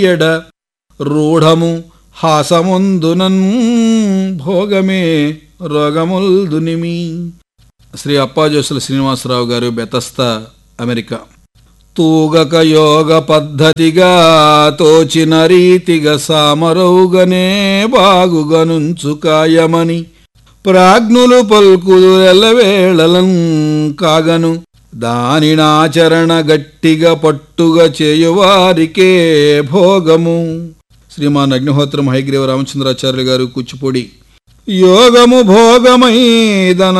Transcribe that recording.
ఎడ రూఢము హాసముందునన్ భోగమే రోగముల్దునిమి. శ్రీ అప్పాజోసుల శ్రీనివాసరావు గారు, బెతస్తా, అమెరికా. తూగక యోగ పద్ధతిగా తోచిన రీతిగా సామరౌగనే బాగుగనుంచు కాయమని ప్రాజ్ఞులు పల్కులు ఎల్లవేళలం కాగను దానినాచరణ గట్టిగా పట్టుగా చేయువారికే భోగము. శ్రీమాన్ అగ్నిహోత్రం హయగ్రీవ రామచంద్రాచార్యులు గారు, కూచిపూడి. యోగము భోగమై దన